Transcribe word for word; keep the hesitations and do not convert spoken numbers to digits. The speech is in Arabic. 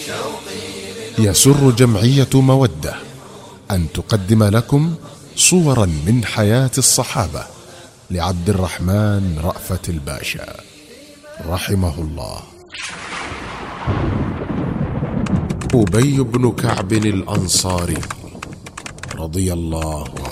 يسر جمعية مودة أن تقدم لكم صورا من حياة الصحابة لعبد الرحمن رأفت الباشا رحمه الله. أبي بن كعب الأنصاري رضي الله